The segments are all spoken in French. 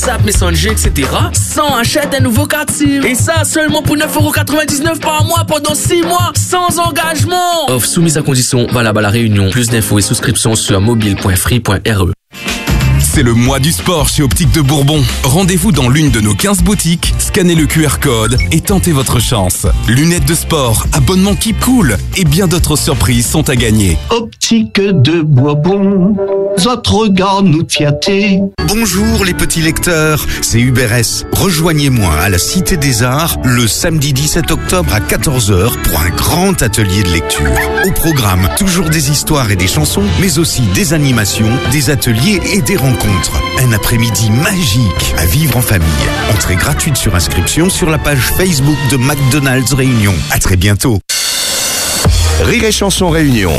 WhatsApp, Messenger, etc. sans achat d'un nouveau carte SIM. Et ça seulement pour 9,99€ par mois pendant 6 mois, sans engagement. Offre soumise à condition, valable à La Réunion. Plus d'infos et souscriptions sur mobile.free.re. C'est le mois du sport chez Optique de Bourbon. Rendez-vous dans l'une de nos 15 boutiques, scannez le QR code et tentez votre chance. Lunettes de sport, abonnement Keep Cool et bien d'autres surprises sont à gagner. Optique de Bourbon, votre regard nous flatté. Bonjour les petits lecteurs, c'est Hubert S. Rejoignez-moi à la Cité des Arts le samedi 17 octobre à 14h pour un grand atelier de lecture. Au programme, toujours des histoires et des chansons, mais aussi des animations, des ateliers et des rencontres. Un après-midi magique à vivre en famille. Entrée gratuite sur inscription sur la page Facebook de McDonald's Réunion. À très bientôt. Rire et Chanson Réunion.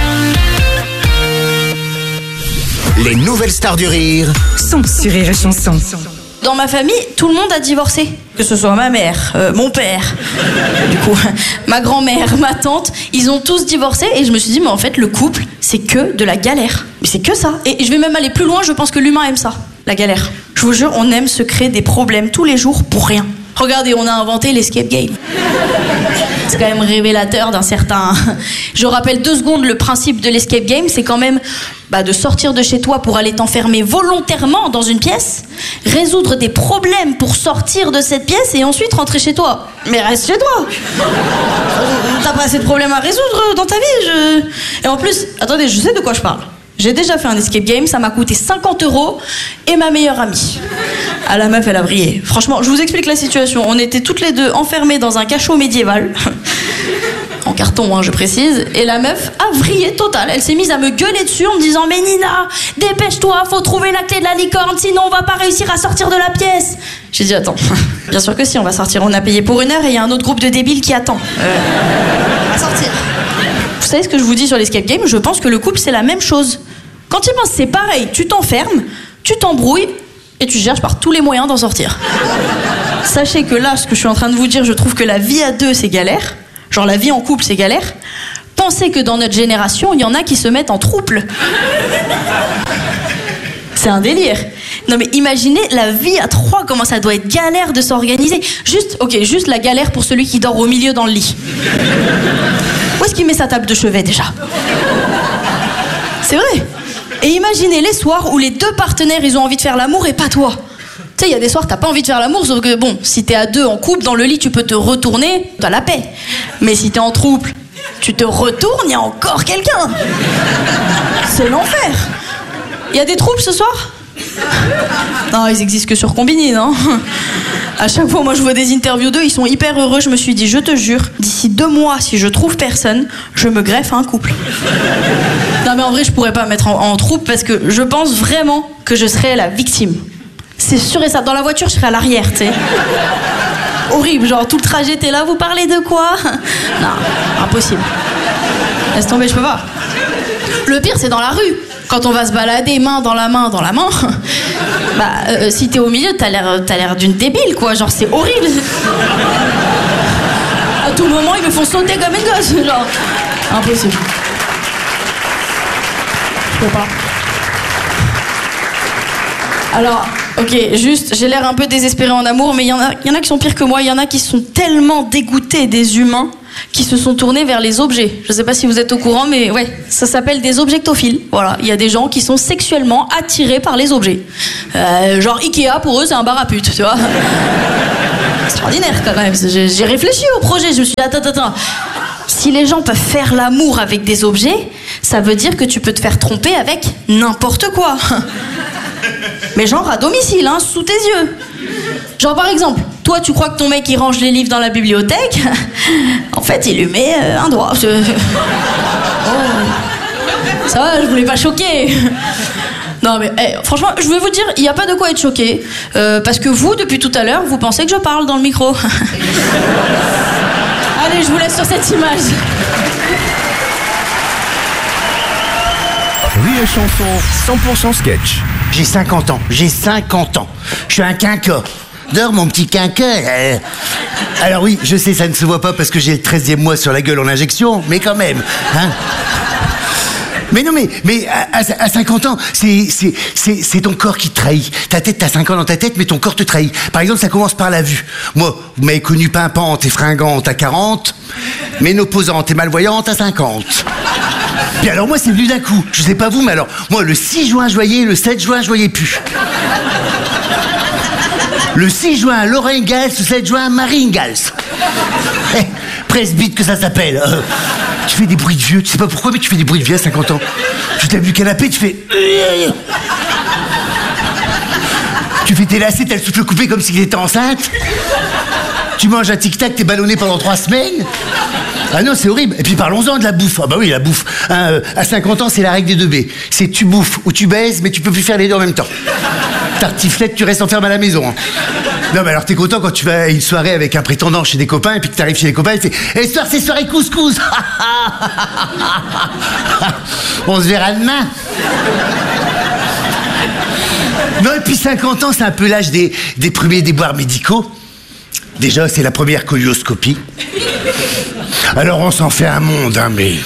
Les nouvelles stars du rire sont sur Rire et Chanson. Dans ma famille, tout le monde a divorcé. Que ce soit ma mère, mon père, du coup, ma grand-mère, ma tante, ils ont tous divorcé et je me suis dit, mais en fait, le couple, c'est que de la galère. Mais c'est que ça. Et je vais même aller plus loin, je pense que l'humain aime ça, la galère. Je vous jure, on aime se créer des problèmes tous les jours pour rien. Regardez, on a inventé l'escape game. C'est quand même révélateur d'un certain... Je rappelle 2 secondes le principe de l'escape game, c'est quand même de sortir de chez toi pour aller t'enfermer volontairement dans une pièce, résoudre des problèmes pour sortir de cette pièce et ensuite rentrer chez toi. Mais reste chez toi. T'as pas assez de problèmes à résoudre dans ta vie. Et en plus, attendez, je sais de quoi je parle. J'ai déjà fait un escape game, ça m'a coûté 50€ et ma meilleure amie. Ah, la meuf, elle a brillé. Franchement, je vous explique la situation. On était toutes les deux enfermées dans un cachot médiéval. En carton, je précise. Et la meuf a vrillé total. Elle s'est mise à me gueuler dessus en me disant « Mais Nina, dépêche-toi, faut trouver la clé de la licorne, sinon on va pas réussir à sortir de la pièce. » J'ai dit « Attends, bien sûr que si, on va sortir. On a payé pour 1 heure et il y a un autre groupe de débiles qui attend. On va sortir. » Vous savez ce que je vous dis sur l'escape game? Je pense que le couple, c'est la même chose. Quand tu penses, c'est pareil. Tu t'enfermes, tu t'embrouilles et tu cherches par tous les moyens d'en sortir. Sachez que là, ce que je suis en train de vous dire, je trouve que la vie à 2, c'est galère. Genre la vie en couple, c'est galère. Pensez que dans notre génération, il y en a qui se mettent en trouble. C'est un délire. Non mais imaginez la vie à 3, comment ça doit être galère de s'organiser. Juste la galère pour celui qui dort au milieu dans le lit. Où est-ce qu'il met sa table de chevet déjà? C'est vrai. Et imaginez les soirs où les 2 partenaires, ils ont envie de faire l'amour et pas toi. Tu sais, il y a des soirs, t'as pas envie de faire l'amour, sauf que bon, si t'es à 2 en couple, dans le lit, tu peux te retourner, t'as la paix. Mais si t'es en trouble, tu te retournes, il y a encore quelqu'un. C'est l'enfer. Il y a des troubles ce soir? Non, ils existent que sur Combini, non? À chaque fois, moi, je vois des interviews d'eux, ils sont hyper heureux. Je me suis dit, je te jure, d'ici 2 mois, si je trouve personne, je me greffe à un couple. Non, mais en vrai, je pourrais pas me mettre en trouble parce que je pense vraiment que je serais la victime. C'est sûr et ça. Dans la voiture, je serais à l'arrière, tu sais. Horrible, genre tout le trajet, t'es là, vous parlez de quoi? Non, impossible. Laisse tomber, je peux pas. Le pire, c'est dans la rue. Quand on va se balader main dans la main, si t'es au milieu, t'as l'air d'une débile, quoi. Genre, c'est horrible. À tout moment, ils me font sauter comme une gosse. Genre, impossible. Je peux pas. Alors, ok, juste, j'ai l'air un peu désespérée en amour, mais il y en a qui sont pires que moi. Il y en a qui sont tellement dégoûtés des humains qui se sont tournés vers les objets. Je sais pas si vous êtes au courant, mais ouais, ça s'appelle des objectophiles. Voilà, il y a des gens qui sont sexuellement attirés par les objets. Genre Ikea, pour eux, c'est un bar à putes, tu vois. Extraordinaire, quand même. J'ai réfléchi au projet, je me suis dit, attends. Si les gens peuvent faire l'amour avec des objets, ça veut dire que tu peux te faire tromper avec n'importe quoi. Mais genre à domicile, sous tes yeux. Genre par exemple, toi tu crois que ton mec il range les livres dans la bibliothèque. En fait il lui met un doigt. Oh. Ça va, je voulais pas choquer. Non mais franchement, je vais vous dire, il n'y a pas de quoi être choqué. Parce que vous, depuis tout à l'heure, vous pensez que je parle dans le micro. Allez, je vous laisse sur cette image. Rire et Chanson, 100% sketch. J'ai 50 ans. Je suis un quinqueur. Dors, mon petit quinqueur. Alors oui, je sais, ça ne se voit pas parce que j'ai le 13e mois sur la gueule en injection, mais quand même, Mais non, mais à 50 ans, c'est ton corps qui te trahit. Ta tête, t'as 5 ans dans ta tête, mais ton corps te trahit. Par exemple, ça commence par la vue. Moi, vous m'avez connu pimpante et fringante à 40, ménopausante et malvoyante à 50. Puis alors moi, c'est venu d'un coup. Je sais pas vous, mais alors, moi, le 6 juin, je voyais, le 7 juin, je voyais plus. Le 6 juin, Laura Ingalls, le 7 juin, Marie Ingalls. Presbyte que ça s'appelle. Tu fais des bruits de vieux, tu sais pas pourquoi, mais tu fais des bruits de vieux à 50 ans. Tu te lèves du canapé, tu fais... Tu fais tes lacets, t'as le souffle coupé comme s'il était enceinte. Tu manges un tic-tac, t'es ballonné pendant 3 semaines. Ah non, c'est horrible. Et puis parlons-en de la bouffe. Ah bah oui, la bouffe. À 50 ans, c'est la règle des 2 B. C'est tu bouffes ou tu baises, mais tu peux plus faire les deux en même temps. Tartiflette, tu restes enfermé à la maison. Hein. Non, mais alors t'es content quand tu vas à une soirée avec un prétendant chez des copains, et puis que t'arrives chez les copains, et tu fais « Et ce soir, c'est soirée couscous !» On se verra demain. Non, et puis 50 ans, c'est un peu l'âge des premiers déboires médicaux. Déjà, c'est la première colonoscopie. Alors, on s'en fait un monde, hein, mais...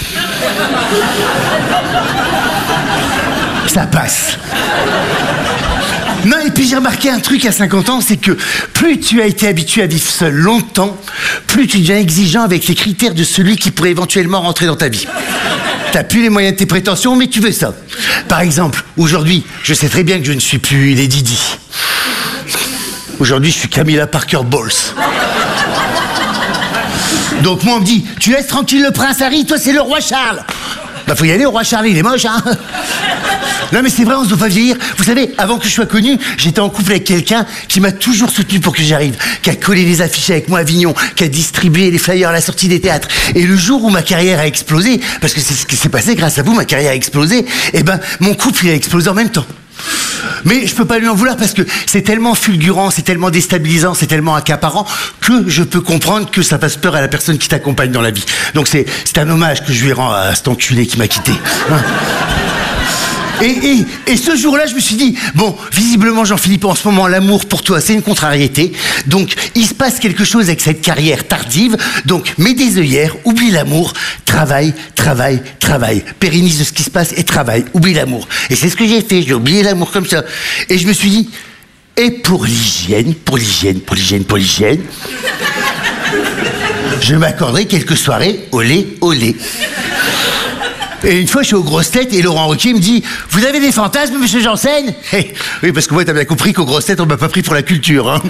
ça passe. Non, et puis j'ai remarqué un truc à 50 ans, c'est que plus tu as été habitué à vivre seul longtemps, plus tu deviens exigeant avec les critères de celui qui pourrait éventuellement rentrer dans ta vie. T'as plus les moyens de tes prétentions, mais tu veux ça. Par exemple, aujourd'hui, je sais très bien que je ne suis plus Lady Di. Aujourd'hui, je suis Camilla Parker Bowles. Donc moi, on me dit, tu laisses tranquille le prince Harry, toi c'est le roi Charles. Bah faut y aller, au roi Charles, il est moche, hein. Non mais c'est vrai, on se doit pas vieillir. Vous savez, avant que je sois connu, j'étais en couple avec quelqu'un qui m'a toujours soutenu pour que j'arrive, qui a collé les affiches avec moi à Avignon, qui a distribué les flyers à la sortie des théâtres. Et le jour où ma carrière a explosé, parce que c'est ce qui s'est passé grâce à vous, ma carrière a explosé, et ben mon couple il a explosé en même temps. Mais je peux pas lui en vouloir parce que c'est tellement fulgurant, c'est tellement déstabilisant, c'est tellement accaparant que je peux comprendre que ça fasse peur à la personne qui t'accompagne dans la vie. Donc c'est un hommage que je lui rends à cet enculé qui m'a quitté. Hein. Et ce jour-là, je me suis dit, bon, visiblement, Jean-Philippe, en ce moment, l'amour pour toi, c'est une contrariété. Donc, il se passe quelque chose avec cette carrière tardive. Donc, mets des œillères, oublie l'amour, travaille, travaille, travaille. Pérennise ce qui se passe et travaille, oublie l'amour. Et c'est ce que j'ai fait, j'ai oublié l'amour comme ça. Et je me suis dit, et pour l'hygiène, je m'accorderai quelques soirées olé, olé. Et une fois, je suis aux grosses têtes et Laurent Ruquier me dit « Vous avez des fantasmes, monsieur Janssen ?» Oui, parce que moi, t'as bien compris qu'aux grosses têtes, on m'a pas pris pour la culture. Hein.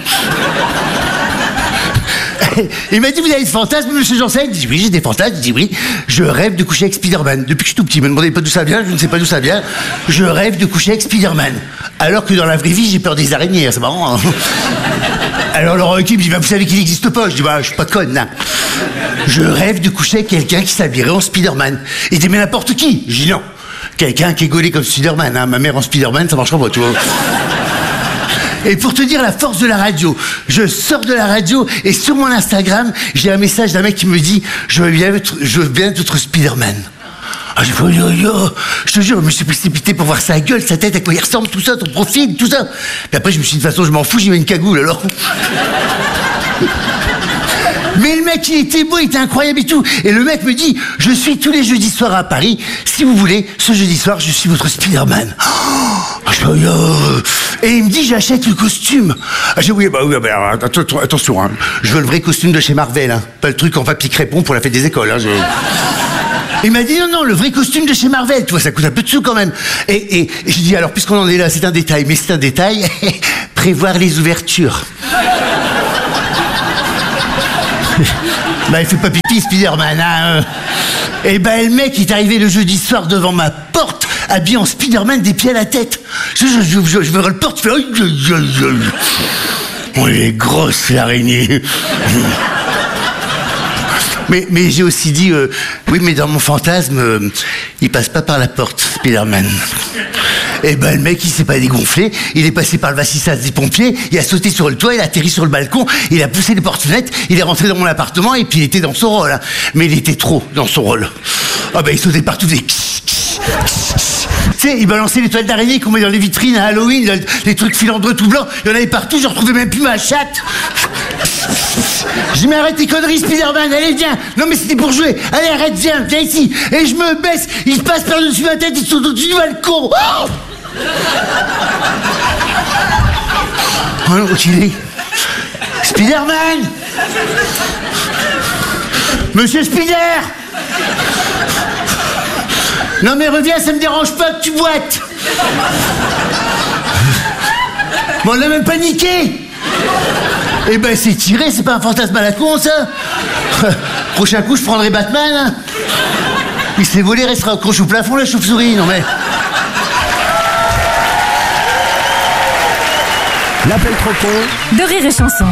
Il m'a dit « Vous avez des fantasmes, monsieur Janssen ?» Je dis « Oui, j'ai des fantasmes. » Je dis « Oui, je rêve de coucher avec Spider-Man. Depuis que je suis tout petit, ne me demandez pas d'où ça vient, je ne sais pas d'où ça vient. Je rêve de coucher avec Spider-Man. Alors que dans la vraie vie, j'ai peur des araignées, c'est marrant. Hein. Alors Laurent Ruquier me dit « Vous savez qu'il n'existe pas ?» Je dis « Je suis pas conne, hein. Je rêve de coucher avec quelqu'un qui s'habillerait en Spider-Man. » Il dit « Mais n'importe qui ?» Je dis « Non. Quelqu'un qui est gaulé comme Spider-Man. Hein. Ma mère en Spider-Man, ça marchera pas, tu vois. » Et pour te dire la force de la radio, je sors de la radio et sur mon Instagram, j'ai un message d'un mec qui me dit « Je veux bien être Spider-Man. » Ah, j'ai fait, je te jure, je me suis précipité pour voir sa gueule, sa tête, à quoi il ressemble, tout ça, ton profil, tout ça. Puis après, je me suis dit, de toute façon, je m'en fous, j'y mets une cagoule, alors. Mais le mec, il était beau, il était incroyable et tout. Et le mec me dit, je suis tous les jeudis soirs à Paris. Si vous voulez, ce jeudi soir, je suis votre Spider-Man. Et il me dit, j'achète le costume. Ah, j'ai oui, alors, attention, hein. Je veux le vrai costume de chez Marvel, hein. Pas le truc en papier crépon pour la fête des écoles, hein. Il m'a dit non, le vrai costume de chez Marvel, tu vois, ça coûte un peu de sous quand même. Et je dis alors, puisqu'on en est là, c'est un détail, mais c'est un détail, prévoir les ouvertures. Bah, il fait pas pipi, Spider-Man, hein. Et ben, le mec, il est arrivé le jeudi soir devant ma porte, habillé en Spider-Man des pieds à la tête. Je me le porte, je fais... Oh, elle est grosse, l'araignée. Mais j'ai aussi dit, oui, mais dans mon fantasme, il passe pas par la porte, Spider-Man. Et ben, le mec, il s'est pas dégonflé, il est passé par le vastissage des pompiers, il a sauté sur le toit, il a atterri sur le balcon, il a poussé les portes-fenêtres, il est rentré dans mon appartement, et puis il était dans son rôle, hein. Mais il était trop dans son rôle. Ah ben, il sautait partout, des... Tu sais, il balançait les toiles d'araignée qu'on met dans les vitrines à Halloween, les trucs filandreux tout blancs, il y en avait partout, je retrouvais même plus ma chatte. Je m'arrête tes conneries, Spider-Man, allez, viens. Non, mais c'était pour jouer. Allez, arrête, viens ici. Et je me baisse, il se passe par-dessus ma tête, ils sont au-dessus du balcon. Oh, oh l'enculé. Spider-Man. Monsieur Spider. Non, mais reviens, ça me dérange pas que tu boites. Bon, on l'a même paniqué. Eh ben, c'est tiré, c'est pas un fantasme à la con, ça. Prochain coup, je prendrai Batman. Hein. Il se fait voler, restera accroché au plafond, la chauve-souris, non mais... L'appel trop con de Rire et Chanson.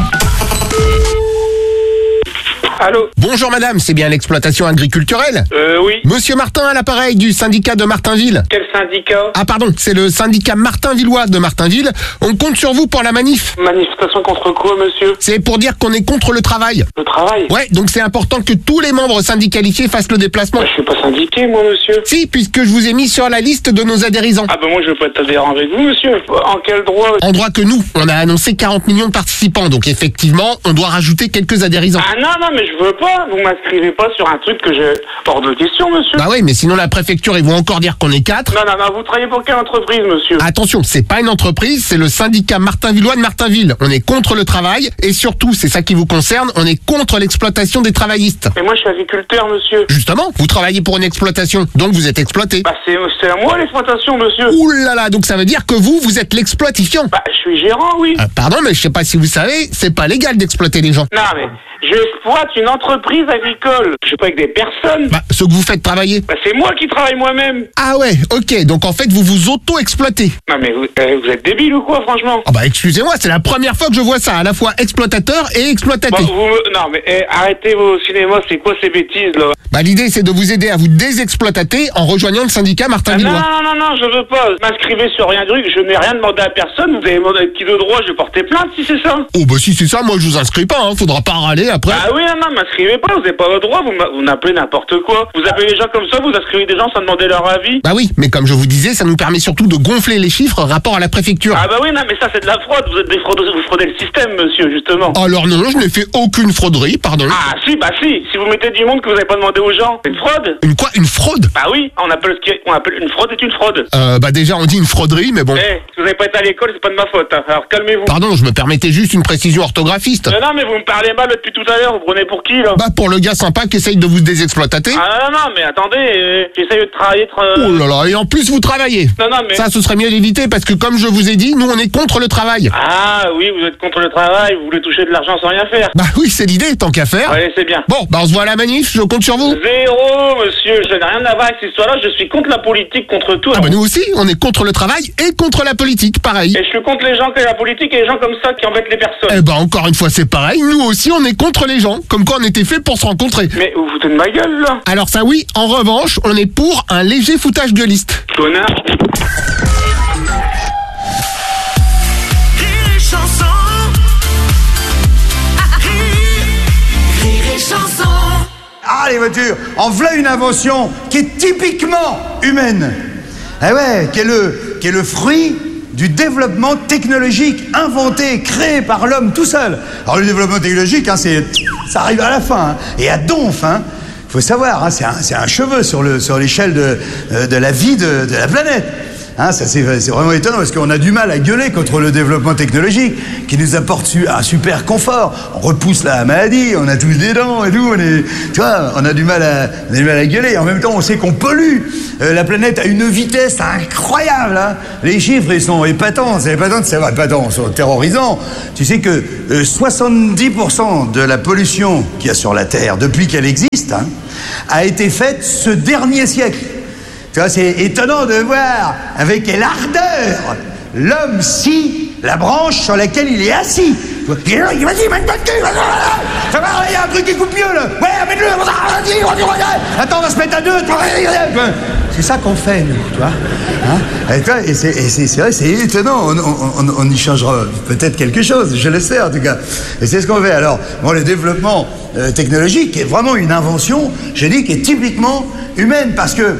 Allô? Bonjour madame, c'est bien l'exploitation agriculturelle? Oui. Monsieur Martin à l'appareil du syndicat de Martinville. Quel syndicat? Ah pardon, c'est le syndicat martinvillois de Martinville. On compte sur vous pour la manif. Manifestation contre quoi, monsieur? C'est pour dire qu'on est contre le travail. Le travail? Ouais, donc c'est important que tous les membres syndicalifiés fassent le déplacement. Bah, je suis pas syndiqué, moi, monsieur. Si, puisque je vous ai mis sur la liste de nos adhérents. Ah bah moi, je veux pas être adhérent avec vous, monsieur. En quel droit? En droit que nous, on a annoncé 40 millions de participants, donc effectivement, on doit rajouter quelques adhérents. Ah non, mais je veux pas. Vous m'inscrivez pas sur un truc que j'ai hors de question, monsieur. Bah oui, mais sinon la préfecture, ils vont encore dire qu'on est 4. Non, vous travaillez pour quelle entreprise, monsieur? Attention, c'est pas une entreprise, c'est le syndicat martinvillois de Martinville. On est contre le travail, et surtout, c'est ça qui vous concerne, on est contre l'exploitation des travaillistes. Mais moi, je suis agriculteur, monsieur. Justement, vous travaillez pour une exploitation, donc vous êtes exploité. Bah c'est à moi l'exploitation, monsieur. Ouh là là, donc ça veut dire que vous êtes l'exploitifiant. Bah je suis gérant, oui. Pardon, mais je sais pas si vous savez, c'est pas légal d'exploiter les gens. Non, mais je exploite une entreprise agricole. Je suis pas avec des personnes. Bah, ceux que vous faites travailler. Bah c'est moi qui travaille moi-même. Ah ouais, ok, donc en fait vous vous auto-exploitez. Non mais vous êtes débile ou quoi, franchement? Ah bah excusez-moi, c'est la première fois que je vois ça, à la fois exploitateur et exploitaté. Bon, non mais arrêtez vos cinémas, c'est quoi ces bêtises là? Bah l'idée c'est de vous aider à vous désexploiter en rejoignant le syndicat martinvillois. Non, je veux pas. M'inscrivez sur rien du truc, je n'ai rien demandé à personne, vous avez demandé à qui de droit, je vais porter plainte si c'est ça. Oh bah si c'est ça, moi je vous inscris pas, hein. Faudra pas râler après. Ah oui, non, m'inscrivez pas, vous avez pas le droit, vous n'appelez n'importe quoi. Vous appelez les gens comme ça, vous inscrivez des gens sans demander leur avis. Bah oui, mais comme je vous disais, ça nous permet surtout de gonfler les chiffres rapport à la préfecture. Ah bah oui, non mais ça c'est de la fraude, vous êtes des fraudeurs, vous fraudez le système, monsieur, justement. Alors non, je n'ai fait aucune frauderie, pardon. Ah si, si vous mettez du monde que vous n'avez pas demandé aux gens, c'est une fraude. Une quoi? Une fraude? Bah oui, on appelle une fraude est une fraude. Bah déjà on dit une frauderie, mais bon. Si vous n'avez pas été à l'école, c'est pas de ma faute, hein. Alors calmez-vous. Pardon, je me permettais juste une précision orthographiste. Non mais vous me parlez mal depuis tout à l'heure, vous prenez pour qui là? Bah pour le gars sympa qui essaye de vous désexploiter. Ah non mais attendez, j'essaye de travailler... Oh là là, et en plus vous travaillez. Non mais... Ça ce serait mieux d'éviter parce que comme je vous ai dit, nous on est contre le travail. Ah oui, vous êtes contre le travail, vous voulez toucher de l'argent sans rien faire. Bah oui, c'est l'idée, tant qu'à faire. Allez, c'est bien. Bon, bah on se voit à la manif, je compte sur vous. Zéro, monsieur, je n'ai rien à voir avec cette histoire-là, je suis contre la politique, contre tout. Ah bah nous aussi, on est contre le travail et contre la politique, pareil. Et je suis contre les gens qui ont la politique et les gens comme ça qui embêtent les personnes. Eh bah encore une fois c'est pareil, nous aussi on est contre les gens, comme quoi on était fait pour se rencontrer. Mais vous foutez de ma gueule là? Alors ça oui, en revanche, on est pour un léger foutage gueuliste. Connard. Ah, les voitures, en voilà une invention qui est typiquement humaine. Ah ouais, qui est le fruit du développement technologique inventé, créé par l'homme tout seul. Alors le développement technologique, hein, ça arrive à la fin, hein, et à donf, hein. Faut savoir, hein, c'est un cheveu sur l'échelle de la vie de la planète. Hein, ça c'est vraiment étonnant parce qu'on a du mal à gueuler contre le développement technologique qui nous apporte un super confort. On repousse la maladie, on a tous des dents et tout. Tu vois, on a du mal à gueuler. En même temps, on sait qu'on pollue la planète à une vitesse incroyable. Hein. Les chiffres, ils sont épatants. C'est épatant de savoir, épatants, ils sont terrorisants. Tu sais que 70% de la pollution qu'il y a sur la Terre depuis qu'elle existe, hein, a été faite ce dernier siècle. Tu vois, c'est étonnant de voir avec quelle ardeur l'homme scie la branche sur laquelle il est assis. Vas-y, mets le cul, ça va, il y a un truc qui coupe mieux, là. Ouais, mets-le, attends, on va se mettre à deux. C'est ça qu'on fait, nous, tu vois. Hein? Et c'est vrai, c'est étonnant. On y changera peut-être quelque chose, je l'espère, en tout cas. Et c'est ce qu'on fait. Alors, bon, le développement technologique est vraiment une invention, je dis, qui est typiquement humaine, parce que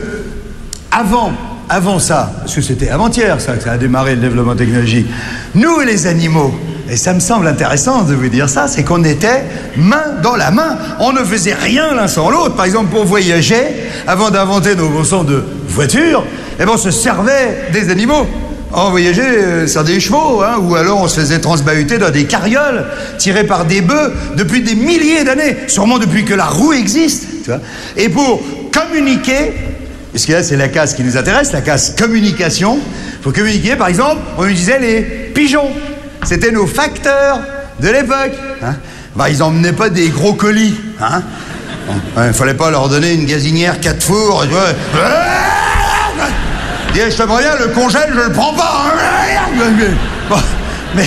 avant ça, parce que c'était avant-hier ça que ça a démarré le développement technologique, nous les animaux, et ça me semble intéressant de vous dire ça, c'est qu'on était main dans la main. On ne faisait rien l'un sans l'autre. Par exemple, pour voyager, avant d'inventer nos bons sens de voiture, eh ben, on se servait des animaux. On voyageait sur des chevaux, hein, ou alors on se faisait transbahuter dans des carrioles tirées par des bœufs depuis des milliers d'années, sûrement depuis que la roue existe. Tu vois. Et pour communiquer, parce que là c'est la case qui nous intéresse, la case communication, pour communiquer, par exemple, on utilisait les pigeons. C'était nos facteurs de l'époque. Hein. Bah, ils emmenaient pas des gros colis. Hein. Il fallait pas leur donner une gazinière 4 fours. Tu vois. Je te préviens, le congèle, je le prends pas. Bon, mais...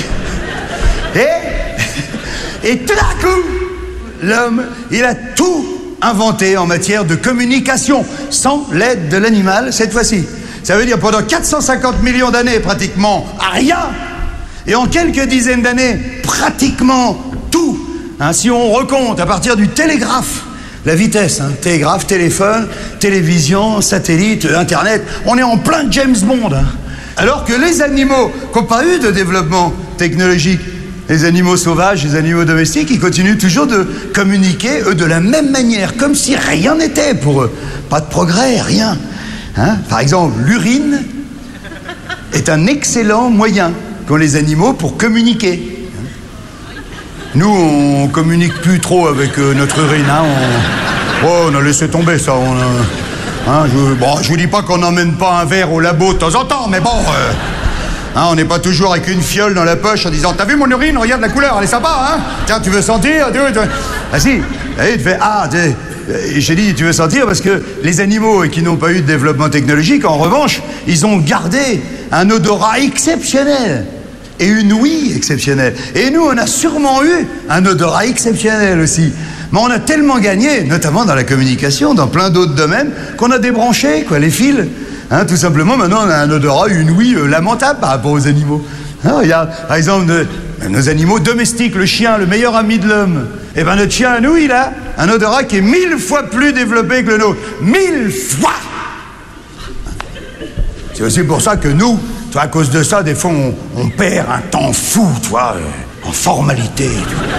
Et tout d'un coup, l'homme, il a tout inventé en matière de communication, sans l'aide de l'animal, cette fois-ci. Ça veut dire pendant 450 millions d'années, pratiquement rien. Et en quelques dizaines d'années, pratiquement tout. Hein, si on recompte à partir du télégraphe, la vitesse, hein, télégraphe, téléphone, télévision, satellite, internet, on est en plein James Bond. Hein. Alors que les animaux qui n'ont pas eu de développement technologique, les animaux sauvages, les animaux domestiques, ils continuent toujours de communiquer, eux, de la même manière, comme si rien n'était pour eux. Pas de progrès, rien. Hein. Par exemple, l'urine est un excellent moyen qu'ont les animaux pour communiquer. Nous, on communique plus trop avec notre urine. Hein. On a laissé tomber ça. Je vous dis pas qu'on n'emmène pas un verre au labo de temps en temps, mais bon, on n'est pas toujours avec une fiole dans la poche en disant « T'as vu mon urine? Regarde la couleur, elle est sympa, hein? Tiens, tu veux sentir? » Ah si, et tu fais « Ah, j'ai dit tu veux sentir parce que les animaux qui n'ont pas eu de développement technologique, en revanche, ils ont gardé un odorat exceptionnel. Et une ouïe exceptionnelle. Et nous, on a sûrement eu un odorat exceptionnel aussi. Mais on a tellement gagné, notamment dans la communication, dans plein d'autres domaines, qu'on a débranché, quoi, les fils. Hein, tout simplement, maintenant, on a un odorat, une ouïe lamentable par rapport aux animaux. Hein, regarde, par exemple, nos animaux domestiques, le chien, le meilleur ami de l'homme. Eh bien, notre chien, nous, il a un odorat qui est 1000 fois plus développé que le nôtre. 1000 fois! C'est aussi pour ça que nous, tu vois, à cause de ça, des fois, on perd un temps fou, tu vois, en formalité. Tu vois.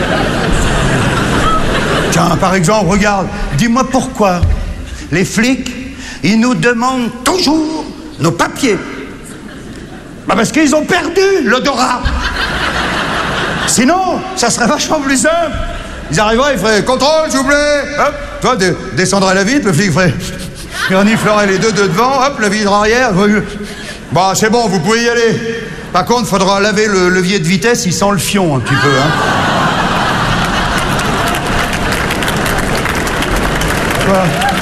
Tiens, par exemple, regarde, dis-moi pourquoi les flics, ils nous demandent toujours nos papiers. Bah parce qu'ils ont perdu l'odorat. Sinon, ça serait vachement plus simple. Ils arriveraient, ils feraient « Contrôle, s'il vous plaît !» Hop, toi, descendrais la vitre, le flic ferait... Il reniflerait les deux de devant, hop, la vitre arrière... Bah, c'est bon, vous pouvez y aller. Par contre, il faudra laver le levier de vitesse, il sent le fion un petit peu, hein. Quoi?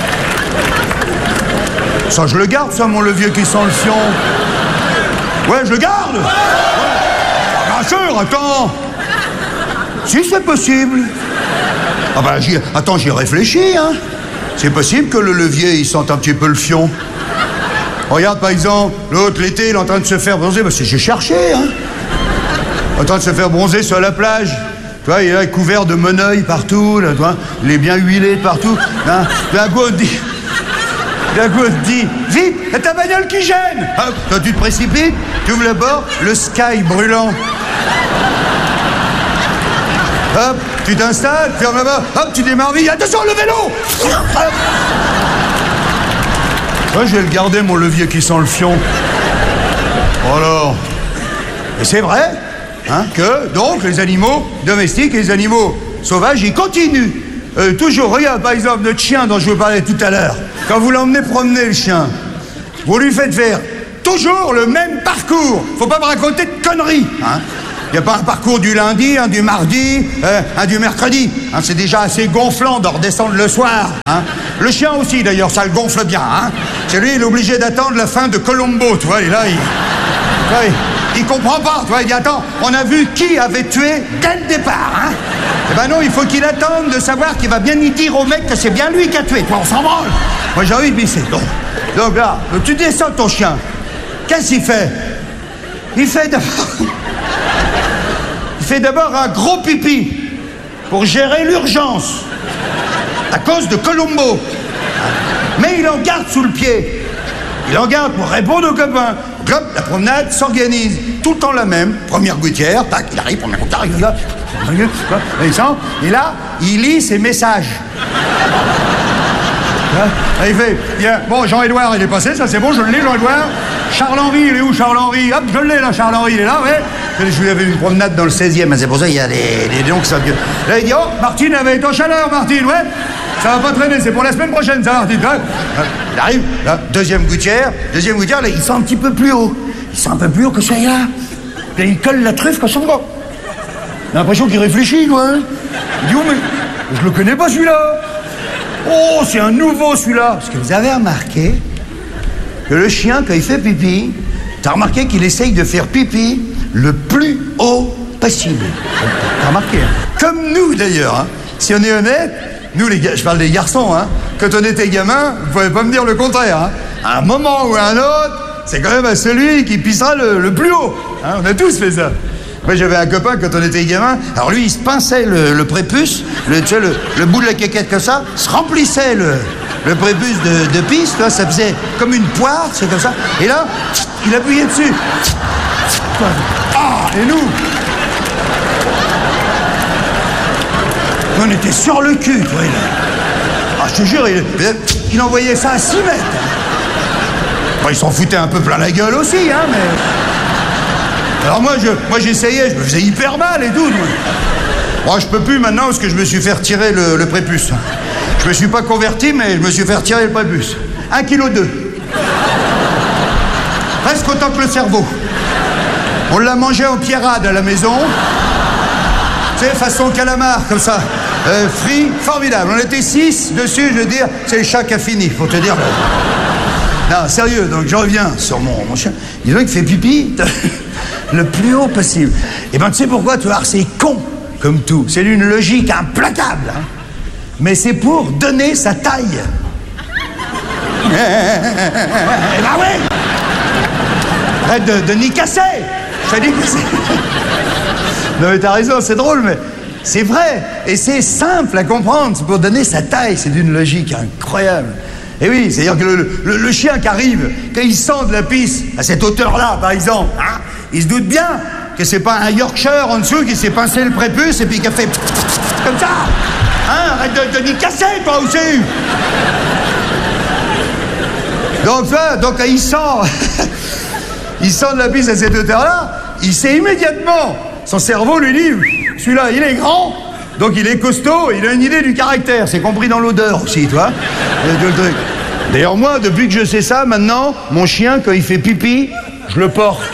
Ça, je le garde, ça, mon levier qui sent le fion. Ouais, je le garde. Ouais. Bien sûr, attends. Si c'est possible. Ah bah, j'y réfléchis, hein. C'est possible que le levier, il sente un petit peu le fion. Regarde, par exemple, l'autre, l'été, il est en train de se faire bronzer, parce que j'ai cherché, hein. En train de se faire bronzer sur la plage. Tu vois, il est là, couvert de moneuil partout, là, tu vois. Il est bien huilé de partout. Hein. D'un coup, on te dit, vite, il y a ta bagnole qui gêne. Hop, toi, tu te précipites, tu ouvres le bord, le sky brûlant. Hop, tu t'installes, ferme la barre, hop, tu démarres vite, attention, le vélo. Hop. Ouais, je vais le garder, mon levier qui sent le fion. Alors, et c'est vrai, hein, que, donc, les animaux domestiques et les animaux sauvages, ils continuent. Toujours, regarde, par exemple, notre chien dont je vous parlais tout à l'heure. Quand vous l'emmenez promener, le chien, vous lui faites faire toujours le même parcours. Faut pas me raconter de conneries, hein. Il n'y a pas un parcours du lundi, un du mardi, un du mercredi. Hein, c'est déjà assez gonflant de redescendre le soir. Hein. Le chien aussi, d'ailleurs, ça le gonfle bien. Hein. C'est lui, il est obligé d'attendre la fin de Colombo, tu vois. Et là, il comprend pas, tu vois. Il dit, attends, on a vu qui avait tué dès le départ. Hein. Eh ben non, il faut qu'il attende de savoir qu'il va bien y dire au mec que c'est bien lui qui a tué. Toi, on s'en branle. Moi, j'ai envie de pisser. Donc là, tu descends ton chien. Qu'est-ce qu'il fait? Il fait d'abord un gros pipi pour gérer l'urgence à cause de Colombo. Mais il en garde sous le pied. Il en garde pour répondre aux copains. Donc hop, la promenade s'organise. Tout le temps la même. Première gouttière, tac, il arrive, première gouttière, il là. Et là, il lit ses messages. Là, il fait, bien, bon, Jean-Édouard, il est passé, ça c'est bon, je le lis, Jean-Édouard. Charles-Henri, il est où, Charles-Henri? Hop, je l'ai, là, Charles-Henri, il est là, ouais. Je lui avais une promenade dans le 16e, c'est pour ça qu'il y a des noms qui sont... Là, il dit, oh, Martine avait été en chaleur, Martine, ouais. Ça va pas traîner, c'est pour la semaine prochaine, ça, Martine. Il arrive, là, deuxième gouttière, là, il sent un petit peu plus haut. Il sent un peu plus haut que ça y a. Là, il colle la truffe comme ça. J'ai l'impression qu'il réfléchit, quoi. Il dit, oh, mais je le connais pas, celui-là. Oh, c'est un nouveau, celui-là. Parce que vous avez remarqué que le chien, quand il fait pipi, t'as remarqué qu'il essaye de faire pipi le plus haut possible. T'as remarqué, hein? Comme nous, d'ailleurs, hein. Si on est honnête, nous, les gars, je parle des garçons, hein. Quand on était gamin, vous pouvez pas me dire le contraire, hein. À un moment ou à un autre, c'est quand même à celui qui pissera le plus haut. Hein. On a tous fait ça. Moi, j'avais un copain, quand on était gamin, alors lui, il se pinçait le prépuce, tu sais, le bout de la caquette comme ça, se remplissait le prépuce de pisse, là, ça faisait comme une poire, c'est comme ça. Et là, il appuyait dessus. Ah, et nous, on était sur le cul, toi, Ah, je te jure, il envoyait ça à 6 mètres. Bon, il s'en foutait un peu plein la gueule aussi, hein, mais... Alors moi j'essayais, je me faisais hyper mal et tout. Moi je peux plus maintenant parce que je me suis fait retirer le prépuce. Je me suis pas converti mais je me suis fait retirer le prépuce. 1,2 kg. Presque autant que le cerveau. On l'a mangé en pierrade à la maison. Tu sais, façon calamar, comme ça. Frit, formidable. On était 6 dessus, je veux dire, c'est le chat qui a fini, faut te dire. Non, sérieux, donc je reviens sur mon chien. Dis donc, il fait pipi le plus haut possible. Et ben tu sais pourquoi, tu vois, c'est con comme tout. C'est d'une logique implacable. Hein. Mais c'est pour donner sa taille. Eh ben ouais. Arrête de nicasser. Je t'ai dit que c'est... Non mais t'as raison, c'est drôle, mais c'est vrai. Et c'est simple à comprendre. C'est pour donner sa taille. C'est d'une logique incroyable. Et oui, c'est-à-dire que le chien qui arrive, quand il sent de la pisse, à cette hauteur-là, par exemple, hein, il se doute bien que c'est pas un Yorkshire en dessous qui s'est pincé le prépuce et puis qui a fait comme ça. Hein, arrête de n'y casser, toi aussi. Donc ça, donc quand il sent de la pisse à cette hauteur-là, il sait immédiatement, son cerveau lui dit, celui-là, il est grand, donc il est costaud, il a une idée du caractère, c'est compris dans l'odeur aussi, toi. D'ailleurs, moi, depuis que je sais ça, maintenant, mon chien, quand il fait pipi, je le porte.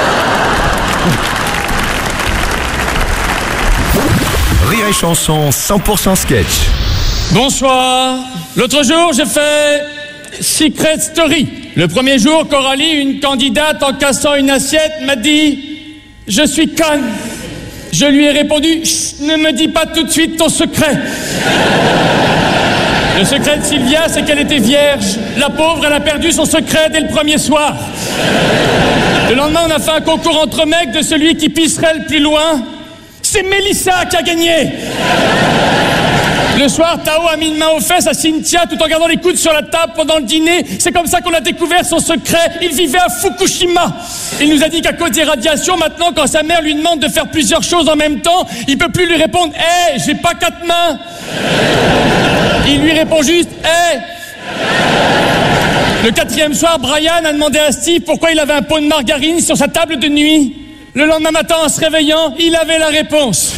Rire et chanson 100% sketch. Bonsoir. L'autre jour, j'ai fait Secret Story. Le premier jour, Coralie, une candidate, en cassant une assiette, m'a dit « Je suis conne ». Je lui ai répondu « Ne me dis pas tout de suite ton secret ». Le secret de Sylvia, c'est qu'elle était vierge. La pauvre, elle a perdu son secret dès le premier soir. Le lendemain, on a fait un concours entre mecs de celui qui pisserait le plus loin. C'est Mélissa qui a gagné. Le soir, Tao a mis une main aux fesses à Cynthia tout en gardant les coudes sur la table pendant le dîner. C'est comme ça qu'on a découvert son secret. Il vivait à Fukushima. Il nous a dit qu'à cause des radiations, maintenant, quand sa mère lui demande de faire plusieurs choses en même temps, il peut plus lui répondre « Hey, j'ai pas 4 mains !» Il lui répond juste « Hey !» Le 4e soir, Brian a demandé à Steve pourquoi il avait un pot de margarine sur sa table de nuit. Le lendemain matin, en se réveillant, il avait la réponse.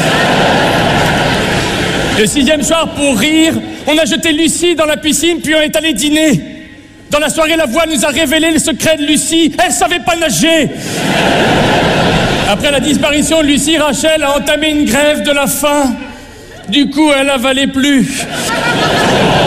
Le 6e soir, pour rire, on a jeté Lucie dans la piscine, puis on est allé dîner. Dans la soirée, la voix nous a révélé le secret de Lucie. Elle savait pas nager. Après la disparition de Lucie, Rachel a entamé une grève de la faim. Du coup, elle avalait plus.